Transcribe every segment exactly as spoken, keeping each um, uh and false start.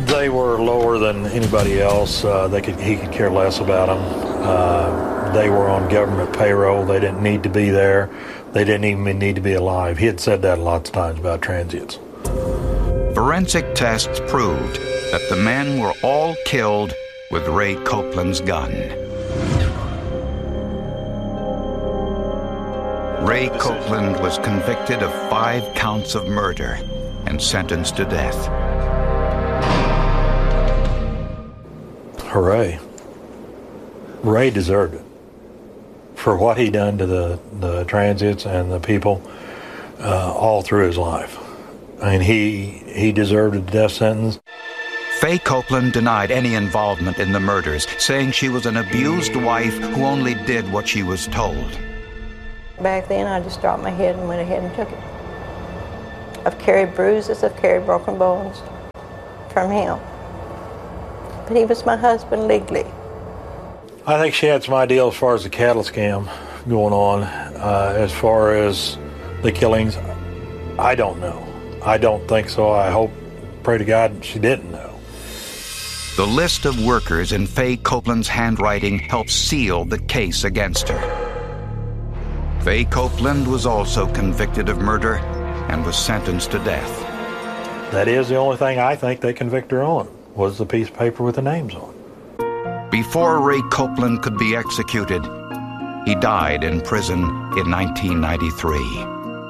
They were lower than anybody else. Uh, they could, he could care less about them. Uh, they were on government payroll. They didn't need to be there. They didn't even need to be alive. He had said that lots of times about transients. Forensic tests proved that the men were all killed with Ray Copeland's gun. Ray Copeland was convicted of five counts of murder and sentenced to death. Hooray. Ray deserved it for what he done to the, the transients and the people uh, all through his life. I mean, he, he deserved a death sentence. Faye Copeland denied any involvement in the murders, saying she was an abused wife who only did what she was told. Back then, I just dropped my head and went ahead and took it. I've carried bruises, I've carried broken bones from him. But he was my husband legally. I think she had some idea as far as the cattle scam going on. Uh, as far as the killings, I don't know. I don't think so. I hope, pray to God, she didn't know. The list of workers in Faye Copeland's handwriting helped seal the case against her. Faye Copeland was also convicted of murder and was sentenced to death. That is the only thing I think they convict her on, was the piece of paper with the names on. Before Ray Copeland could be executed, he died in prison in nineteen ninety-three.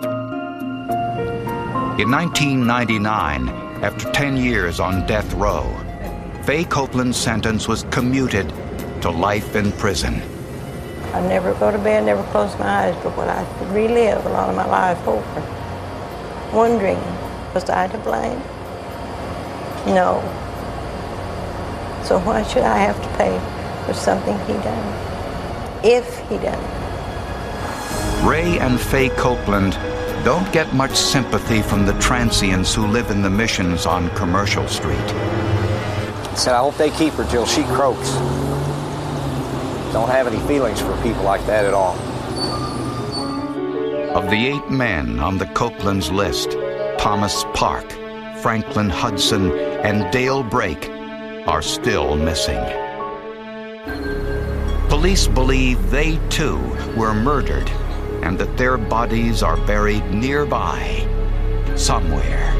In nineteen ninety-nine, after ten years on death row, Faye Copeland's sentence was commuted to life in prison. I never go to bed, never close my eyes, but what I relive a lot of my life over, wondering, was I to blame? No. So why should I have to pay for something he done, if he done it? Ray and Faye Copeland don't get much sympathy from the transients who live in the missions on Commercial Street. I said, I hope they keep her till she croaks. Don't have any feelings for people like that at all. Of the eight men on the Copeland's list, Thomas Park, Franklin Hudson, and Dale Brake are still missing. Police believe they too were murdered and that their bodies are buried nearby, somewhere.